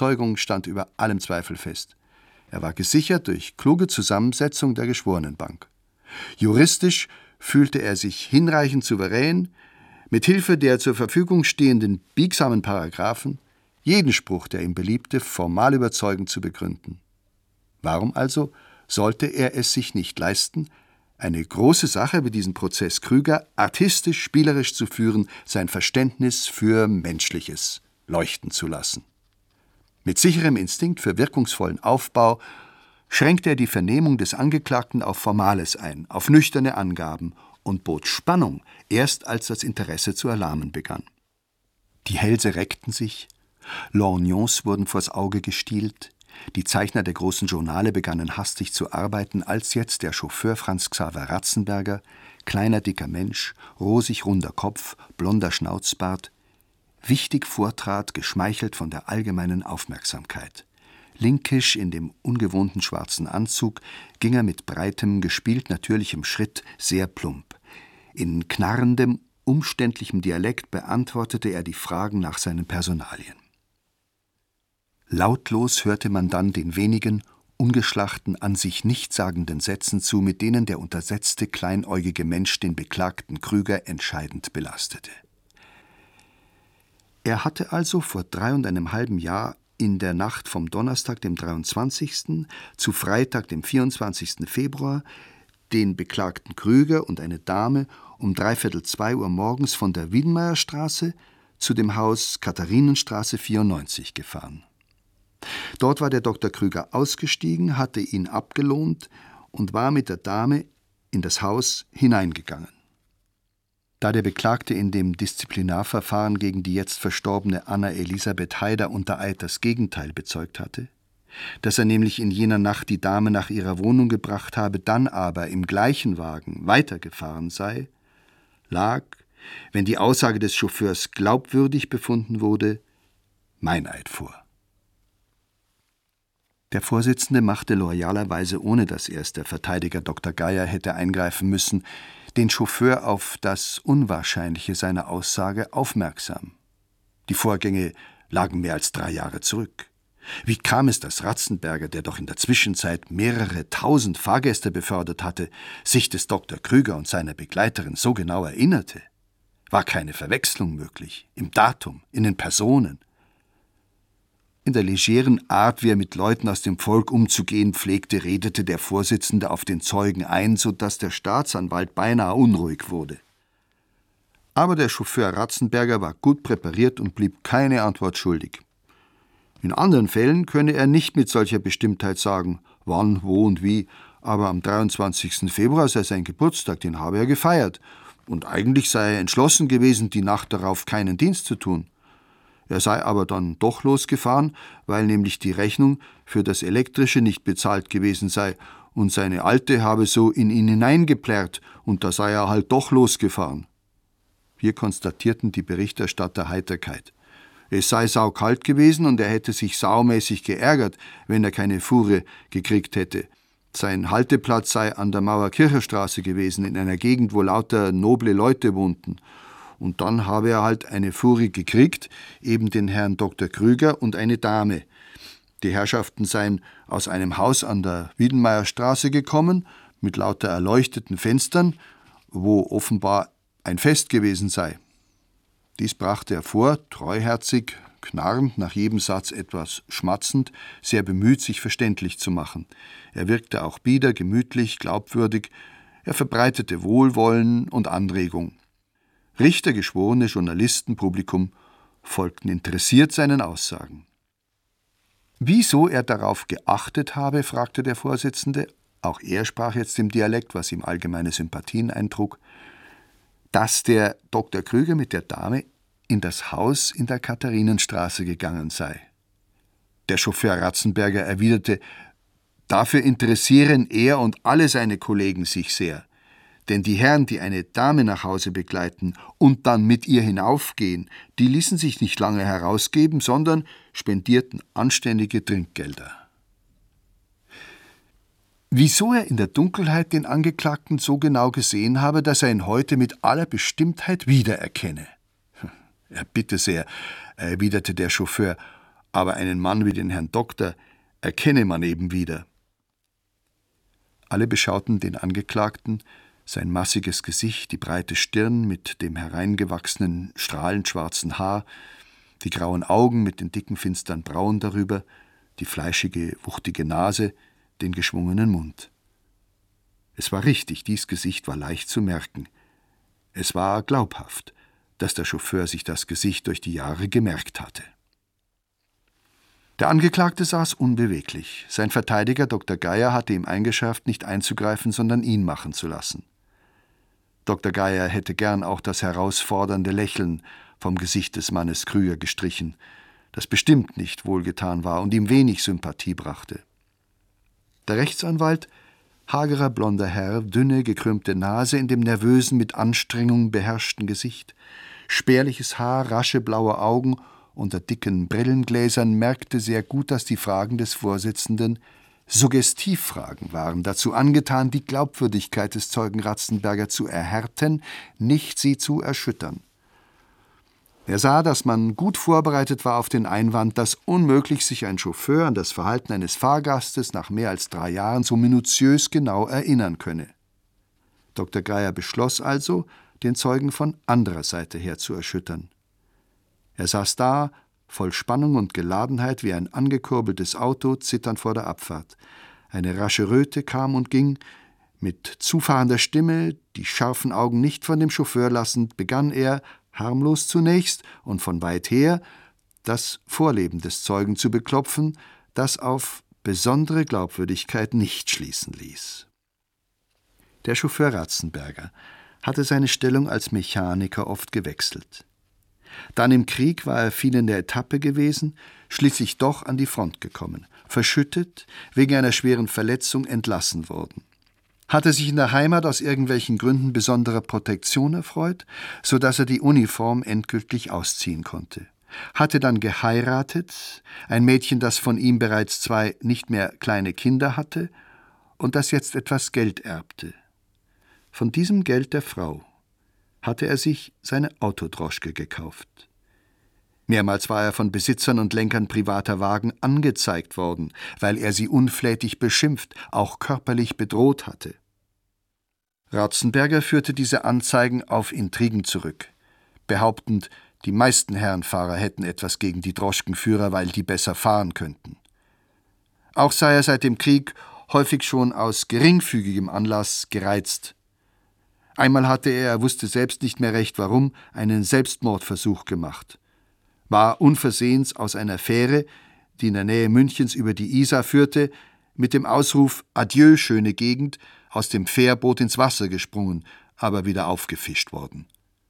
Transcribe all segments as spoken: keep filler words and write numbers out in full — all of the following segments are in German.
Überzeugung stand über allem Zweifel fest. Er war gesichert durch kluge Zusammensetzung der Geschworenenbank. Juristisch fühlte er sich hinreichend souverän, mit Hilfe der zur Verfügung stehenden biegsamen Paragraphen jeden Spruch, der ihm beliebte, formal überzeugend zu begründen. Warum also sollte er es sich nicht leisten, eine große Sache wie diesen Prozess Krüger artistisch, spielerisch zu führen, sein Verständnis für Menschliches leuchten zu lassen? Mit sicherem Instinkt für wirkungsvollen Aufbau schränkte er die Vernehmung des Angeklagten auf Formales ein, auf nüchterne Angaben und bot Spannung, erst als das Interesse zu erlahmen begann. Die Hälse reckten sich, Lorgnons wurden vors Auge gestielt, die Zeichner der großen Journale begannen hastig zu arbeiten, als jetzt der Chauffeur Franz Xaver Ratzenberger, kleiner dicker Mensch, rosig runder Kopf, blonder Schnauzbart, wichtig vortrat, geschmeichelt von der allgemeinen Aufmerksamkeit. Linkisch in dem ungewohnten schwarzen Anzug ging er mit breitem, gespielt natürlichem Schritt sehr plump. In knarrendem, umständlichem Dialekt beantwortete er die Fragen nach seinen Personalien. Lautlos hörte man dann den wenigen, ungeschlachten, an sich nichtssagenden Sätzen zu, mit denen der untersetzte, kleinäugige Mensch den Beklagten Krüger entscheidend belastete. Er hatte also vor drei und einem halben Jahr in der Nacht vom Donnerstag, dem dreiundzwanzigsten zu Freitag, dem vierundzwanzigsten Februar, den Beklagten Krüger und eine Dame um dreiviertel zwei Uhr morgens von der Wiedenmayerstraße zu dem Haus Katharinenstraße vierundneunzig gefahren. Dort war der Doktor Krüger ausgestiegen, hatte ihn abgelohnt und war mit der Dame in das Haus hineingegangen. Da der Beklagte in dem Disziplinarverfahren gegen die jetzt verstorbene Anna Elisabeth Haider unter Eid das Gegenteil bezeugt hatte, dass er nämlich in jener Nacht die Dame nach ihrer Wohnung gebracht habe, dann aber im gleichen Wagen weitergefahren sei, lag, wenn die Aussage des Chauffeurs glaubwürdig befunden wurde, Meineid vor. Der Vorsitzende machte loyalerweise, ohne dass erst der Verteidiger Doktor Geier hätte eingreifen müssen, den Chauffeur auf das Unwahrscheinliche seiner Aussage aufmerksam. Die Vorgänge lagen mehr als drei Jahre zurück. Wie kam es, dass Ratzenberger, der doch in der Zwischenzeit mehrere tausend Fahrgäste befördert hatte, sich des Doktor Krüger und seiner Begleiterin so genau erinnerte? War keine Verwechslung möglich, im Datum, in den Personen? In der legeren Art, wie er mit Leuten aus dem Volk umzugehen pflegte, redete der Vorsitzende auf den Zeugen ein, so dass der Staatsanwalt beinahe unruhig wurde. Aber der Chauffeur Ratzenberger war gut präpariert und blieb keine Antwort schuldig. In anderen Fällen könne er nicht mit solcher Bestimmtheit sagen, wann, wo und wie, aber am dreiundzwanzigsten Februar sei sein Geburtstag, den habe er gefeiert, und eigentlich sei er entschlossen gewesen, die Nacht darauf keinen Dienst zu tun. Er sei aber dann doch losgefahren, weil nämlich die Rechnung für das Elektrische nicht bezahlt gewesen sei und seine Alte habe so in ihn hineingeplärrt und da sei er halt doch losgefahren. Wir konstatierten die Berichterstatter Heiterkeit. Es sei saukalt gewesen und er hätte sich saumäßig geärgert, wenn er keine Fuhre gekriegt hätte. Sein Halteplatz sei an der Mauerkircherstraße gewesen, in einer Gegend, wo lauter noble Leute wohnten. Und dann habe er halt eine Fuhre gekriegt, eben den Herrn Doktor Krüger und eine Dame. Die Herrschaften seien aus einem Haus an der Wiedenmayerstraße gekommen, mit lauter erleuchteten Fenstern, wo offenbar ein Fest gewesen sei. Dies brachte er vor, treuherzig, knarrend, nach jedem Satz etwas schmatzend, sehr bemüht, sich verständlich zu machen. Er wirkte auch bieder, gemütlich, glaubwürdig, er verbreitete Wohlwollen und Anregung. Richter, Geschworene, Journalisten, Publikum folgten interessiert seinen Aussagen. Wieso er darauf geachtet habe, fragte der Vorsitzende, auch er sprach jetzt im Dialekt, was ihm allgemeine Sympathien eintrug, dass der Doktor Krüger mit der Dame in das Haus in der Katharinenstraße gegangen sei. Der Chauffeur Ratzenberger erwiderte, dafür interessieren er und alle seine Kollegen sich sehr. Denn die Herren, die eine Dame nach Hause begleiten und dann mit ihr hinaufgehen, die ließen sich nicht lange herausgeben, sondern spendierten anständige Trinkgelder. Wieso er in der Dunkelheit den Angeklagten so genau gesehen habe, dass er ihn heute mit aller Bestimmtheit wiedererkenne? Er bitte sehr, erwiderte der Chauffeur, aber einen Mann wie den Herrn Doktor erkenne man eben wieder. Alle beschauten den Angeklagten, sein massiges Gesicht, die breite Stirn mit dem hereingewachsenen, strahlend schwarzen Haar, die grauen Augen mit den dicken, finstern Brauen darüber, die fleischige, wuchtige Nase, den geschwungenen Mund. Es war richtig, dies Gesicht war leicht zu merken. Es war glaubhaft, dass der Chauffeur sich das Gesicht durch die Jahre gemerkt hatte. Der Angeklagte saß unbeweglich. Sein Verteidiger Doktor Geier hatte ihm eingeschärft, nicht einzugreifen, sondern ihn machen zu lassen. Doktor Geier hätte gern auch das herausfordernde Lächeln vom Gesicht des Mannes Krüger gestrichen, das bestimmt nicht wohlgetan war und ihm wenig Sympathie brachte. Der Rechtsanwalt, hagerer blonder Herr, dünne, gekrümmte Nase in dem nervösen, mit Anstrengung beherrschten Gesicht, spärliches Haar, rasche blaue Augen unter dicken Brillengläsern, merkte sehr gut, dass die Fragen des Vorsitzenden Suggestivfragen waren, dazu angetan, die Glaubwürdigkeit des Zeugen Ratzenberger zu erhärten, nicht sie zu erschüttern. Er sah, dass man gut vorbereitet war auf den Einwand, dass unmöglich sich ein Chauffeur an das Verhalten eines Fahrgastes nach mehr als drei Jahren so minutiös genau erinnern könne. Doktor Geier beschloss also, den Zeugen von anderer Seite her zu erschüttern. Er saß da, voll Spannung und Geladenheit wie ein angekurbeltes Auto, zitternd vor der Abfahrt. Eine rasche Röte kam und ging. Mit zufahrender Stimme, die scharfen Augen nicht von dem Chauffeur lassend, begann er, harmlos zunächst und von weit her, das Vorleben des Zeugen zu beklopfen, das auf besondere Glaubwürdigkeit nicht schließen ließ. Der Chauffeur Ratzenberger hatte seine Stellung als Mechaniker oft gewechselt. Dann im Krieg war er viel in der Etappe gewesen, schließlich doch an die Front gekommen, verschüttet, wegen einer schweren Verletzung entlassen worden. Hatte sich in der Heimat aus irgendwelchen Gründen besonderer Protektion erfreut, so dass er die Uniform endgültig ausziehen konnte. Hatte dann geheiratet, ein Mädchen, das von ihm bereits zwei nicht mehr kleine Kinder hatte und das jetzt etwas Geld erbte. Von diesem Geld der Frau hatte er sich seine Autodroschke gekauft. Mehrmals war er von Besitzern und Lenkern privater Wagen angezeigt worden, weil er sie unflätig beschimpft, auch körperlich bedroht hatte. Ratzenberger führte diese Anzeigen auf Intrigen zurück, behauptend, die meisten Herrenfahrer hätten etwas gegen die Droschkenführer, weil die besser fahren könnten. Auch sei er seit dem Krieg häufig schon aus geringfügigem Anlass gereizt. Einmal hatte er, er wusste selbst nicht mehr recht warum, einen Selbstmordversuch gemacht. War unversehens aus einer Fähre, die in der Nähe Münchens über die Isar führte, mit dem Ausruf »Adieu, schöne Gegend« aus dem Fährboot ins Wasser gesprungen, aber wieder aufgefischt worden.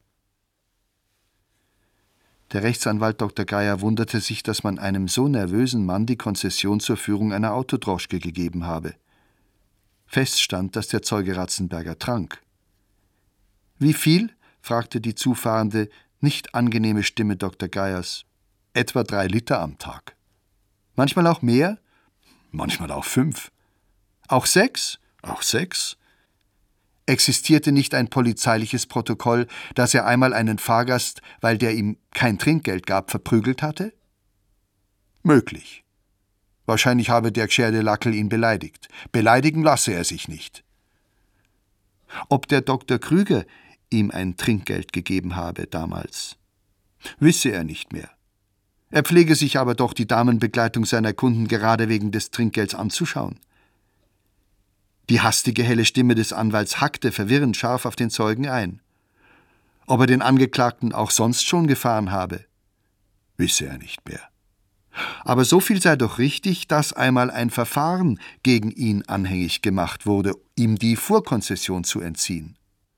Der Rechtsanwalt Doktor Geier wunderte sich, dass man einem so nervösen Mann die Konzession zur Führung einer Autodroschke gegeben habe. Fest stand, dass der Zeuge Ratzenberger trank. »Wie viel?« fragte die zufahrende, nicht angenehme Stimme Doktor Geiers. »Etwa drei Liter am Tag.« »Manchmal auch mehr?« »Manchmal auch fünf.« »Auch sechs?« »Auch sechs.« Existierte nicht ein polizeiliches Protokoll, dass er einmal einen Fahrgast, weil der ihm kein Trinkgeld gab, verprügelt hatte? Möglich. Wahrscheinlich habe der Gscherde Lackel ihn beleidigt. Beleidigen lasse er sich nicht. Ob der Doktor Krüger ihm ein Trinkgeld gegeben habe damals, wisse er nicht mehr. Er pflege sich aber doch die Damenbegleitung seiner Kunden gerade wegen des Trinkgelds anzuschauen. Die hastige, helle Stimme des Anwalts hackte verwirrend scharf auf den Zeugen ein. Ob er den Angeklagten auch sonst schon gefahren habe, wisse er nicht mehr. Aber so viel sei doch richtig, dass einmal ein Verfahren gegen ihn anhängig gemacht wurde, ihm die Fuhrkonzession zu entziehen.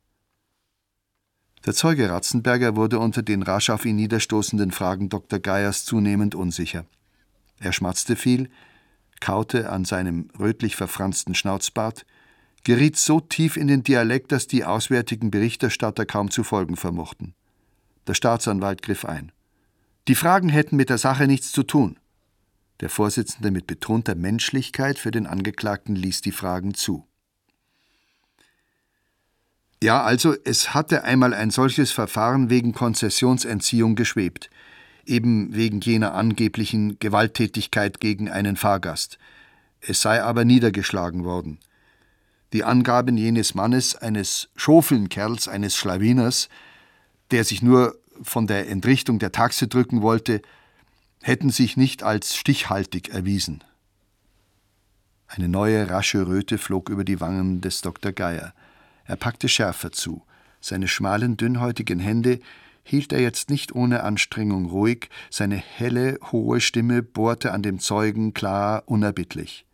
Der Zeuge Ratzenberger wurde unter den rasch auf ihn niederstoßenden Fragen Doktor Geiers zunehmend unsicher. Er schmatzte viel, kaute an seinem rötlich verfransten Schnauzbart, geriet so tief in den Dialekt, dass die auswärtigen Berichterstatter kaum zu folgen vermochten. Der Staatsanwalt griff ein. Die Fragen hätten mit der Sache nichts zu tun. Der Vorsitzende mit betonter Menschlichkeit für den Angeklagten ließ die Fragen zu. Ja, also, es hatte einmal ein solches Verfahren wegen Konzessionsentziehung geschwebt. eben wegen jener angeblichen Gewalttätigkeit gegen einen Fahrgast. Es sei aber niedergeschlagen worden. Die Angaben jenes Mannes, eines Schofelnkerls, eines Schlawiners, der sich nur von der Entrichtung der Taxe drücken wollte, hätten sich nicht als stichhaltig erwiesen. Eine neue, rasche Röte flog über die Wangen des Doktor Geier. Er packte schärfer zu. Seine schmalen, dünnhäutigen Hände hielt er jetzt nicht ohne Anstrengung ruhig, seine helle, hohe Stimme bohrte an dem Zeugen klar, unerbittlich.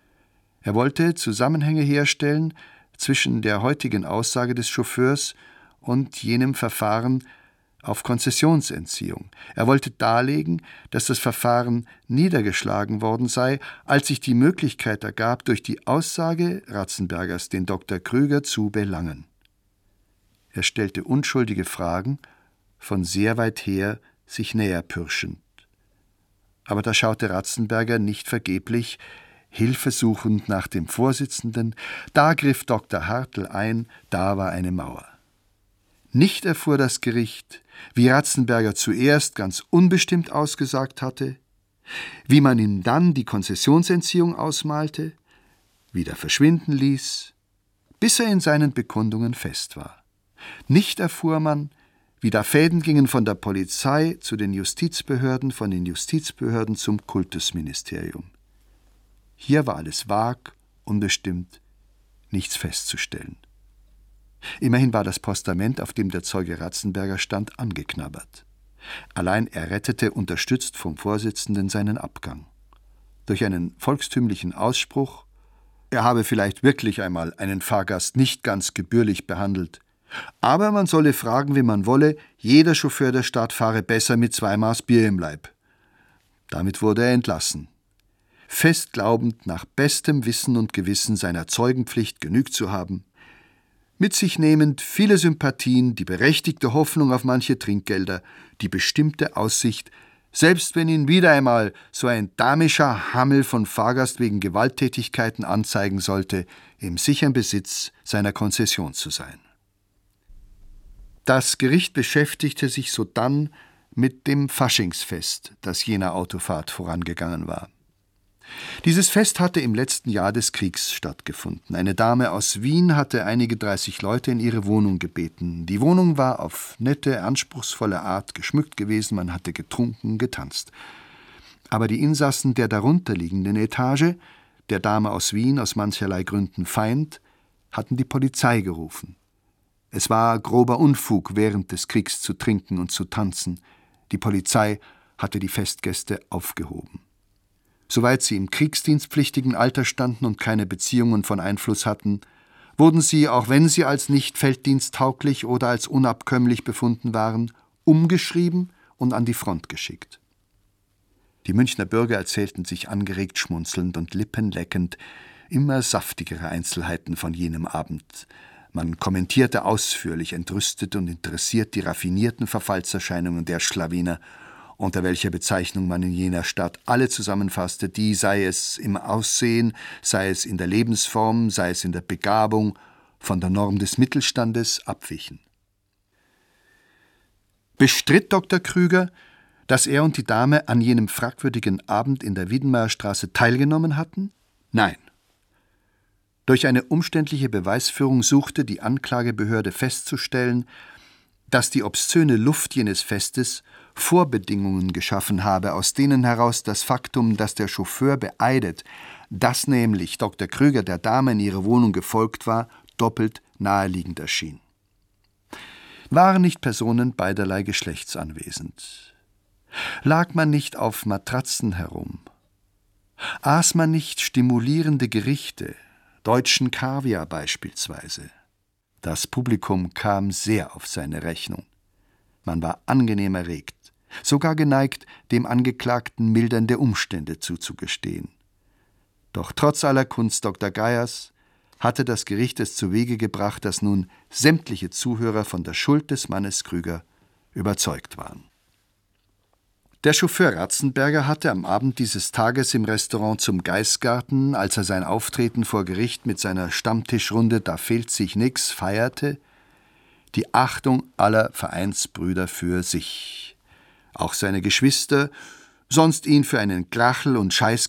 Er wollte Zusammenhänge herstellen zwischen der heutigen Aussage des Chauffeurs und jenem Verfahren auf Konzessionsentziehung. Er wollte darlegen, dass das Verfahren niedergeschlagen worden sei, als sich die Möglichkeit ergab, durch die Aussage Ratzenbergers den Doktor Krüger zu belangen. Er stellte unschuldige Fragen, von sehr weit her sich näher pirschend. Aber da schaute Ratzenberger nicht vergeblich, hilfesuchend nach dem Vorsitzenden, da griff Doktor Hartl ein, da war eine Mauer. Nicht erfuhr das Gericht, wie Ratzenberger zuerst ganz unbestimmt ausgesagt hatte, wie man ihm dann die Konzessionsentziehung ausmalte, wieder verschwinden ließ, bis er in seinen Bekundungen fest war. Nicht erfuhr man, wie da Fäden gingen von der Polizei zu den Justizbehörden, von den Justizbehörden zum Kultusministerium. Hier war alles vag, unbestimmt, nichts festzustellen. Immerhin war das Postament, auf dem der Zeuge Ratzenberger stand, angeknabbert. Allein er rettete, unterstützt vom Vorsitzenden, seinen Abgang. Durch einen volkstümlichen Ausspruch, er habe vielleicht wirklich einmal einen Fahrgast nicht ganz gebührlich behandelt, aber man solle fragen, wie man wolle, jeder Chauffeur der Stadt fahre besser mit zwei Maß Bier im Leib. Damit wurde er entlassen. Fest glaubend, nach bestem Wissen und Gewissen seiner Zeugenpflicht genügt zu haben, mit sich nehmend viele Sympathien, die berechtigte Hoffnung auf manche Trinkgelder, die bestimmte Aussicht, selbst wenn ihn wieder einmal so ein damischer Hammel von Fahrgast wegen Gewalttätigkeiten anzeigen sollte, im sicheren Besitz seiner Konzession zu sein. Das Gericht beschäftigte sich sodann mit dem Faschingsfest, das jener Autofahrt vorangegangen war. Dieses Fest hatte im letzten Jahr des Kriegs stattgefunden. Eine Dame aus Wien hatte einige dreißig Leute in ihre Wohnung gebeten. Die Wohnung war auf nette, anspruchsvolle Art geschmückt gewesen, man hatte getrunken, getanzt. Aber die Insassen der darunterliegenden Etage, der Dame aus Wien aus mancherlei Gründen Feind, hatten die Polizei gerufen. Es war grober Unfug, während des Kriegs zu trinken und zu tanzen. Die Polizei hatte die Festgäste aufgehoben. Soweit sie im kriegsdienstpflichtigen Alter standen und keine Beziehungen von Einfluss hatten, wurden sie, auch wenn sie als nicht felddiensttauglich oder als unabkömmlich befunden waren, umgeschrieben und an die Front geschickt. Die Münchner Bürger erzählten sich angeregt schmunzelnd und lippenleckend immer saftigere Einzelheiten von jenem Abend. Man kommentierte ausführlich, entrüstet und interessiert die raffinierten Verfallserscheinungen der Schlawiner, unter welcher Bezeichnung man in jener Stadt alle zusammenfasste, die, sei es im Aussehen, sei es in der Lebensform, sei es in der Begabung, von der Norm des Mittelstandes abwichen. Bestritt Doktor Krüger, dass er und die Dame an jenem fragwürdigen Abend in der Wiedenmayerstraße teilgenommen hatten? Nein. Durch eine umständliche Beweisführung suchte die Anklagebehörde festzustellen, dass die obszöne Luft jenes Festes Vorbedingungen geschaffen habe, aus denen heraus das Faktum, dass der Chauffeur beeidet, dass nämlich Doktor Krüger der Dame in ihre Wohnung gefolgt war, doppelt naheliegend erschien. Waren nicht Personen beiderlei Geschlechts anwesend? Lag man nicht auf Matratzen herum? Aß man nicht stimulierende Gerichte, deutschen Kaviar beispielsweise? Das Publikum kam sehr auf seine Rechnung. Man war angenehm erregt, sogar geneigt, dem Angeklagten mildernde Umstände zuzugestehen. Doch trotz aller Kunst Doktor Geiers hatte das Gericht es zuwege gebracht, dass nun sämtliche Zuhörer von der Schuld des Mannes Krüger überzeugt waren. Der Chauffeur Ratzenberger hatte am Abend dieses Tages im Restaurant Zum Geißgarten, als er sein Auftreten vor Gericht mit seiner Stammtischrunde »Da fehlt sich nix« feierte, die Achtung aller Vereinsbrüder für sich. Auch seine Geschwister, sonst ihn für einen Krachel und Scheiß